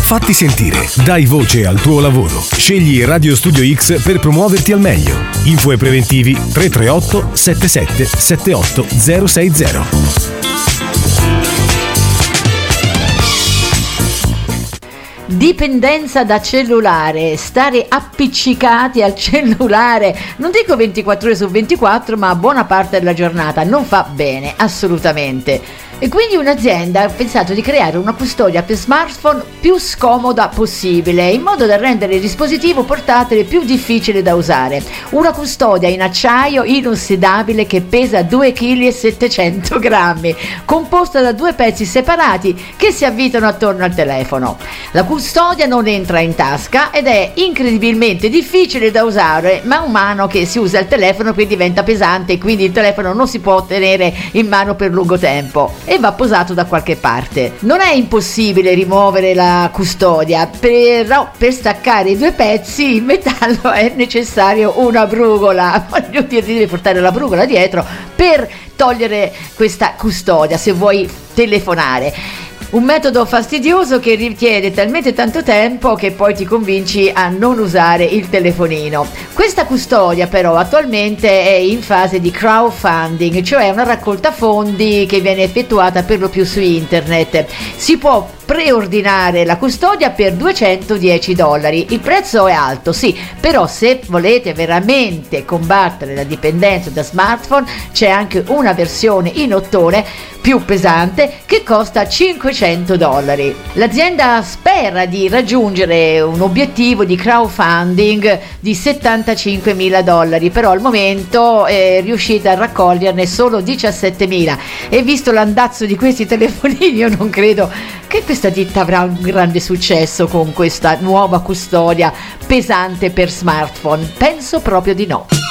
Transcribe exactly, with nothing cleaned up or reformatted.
Fatti sentire, dai voce al tuo lavoro. Scegli Radio Studio X per promuoverti al meglio. Info e preventivi tre tre otto sette sette sette otto zero sei zero. Dipendenza da cellulare, stare appiccicati al cellulare, non dico ventiquattro ore su ventiquattro, ma buona parte della giornata, non fa bene, assolutamente. E quindi un'azienda ha pensato di creare una custodia per smartphone più scomoda possibile, in modo da rendere il dispositivo portatile più difficile da usare. Una custodia in acciaio inossidabile che pesa due virgola settecento grammi, composta da due pezzi separati che si avvitano attorno al telefono. La custodia non entra in tasca ed è incredibilmente difficile da usare man mano che si usa il telefono, quindi diventa pesante e quindi il telefono non si può tenere in mano per lungo tempo e va posato da qualche parte. Non è impossibile rimuovere la custodia, però per staccare i due pezzi in metallo è necessario una brugola. Voglio dire, devi portare la brugola dietro per togliere questa custodia se vuoi telefonare. Un metodo fastidioso che richiede talmente tanto tempo che poi ti convinci a non usare il telefonino. Questa custodia però attualmente è in fase di crowdfunding, cioè una raccolta fondi che viene effettuata per lo più su internet. Si può preordinare la custodia per duecentodieci dollari. Il prezzo è alto, sì, però se volete veramente combattere la dipendenza da smartphone c'è anche una versione in ottone più pesante che costa cinquecento dollari. L'azienda spera di raggiungere un obiettivo di crowdfunding di settantacinquemila dollari, però al momento è riuscita a raccoglierne solo diciassettemila e visto l'andazzo di questi telefonini io non credo che questa ditta avrà un grande successo con questa nuova custodia pesante per smartphone. Penso proprio di no.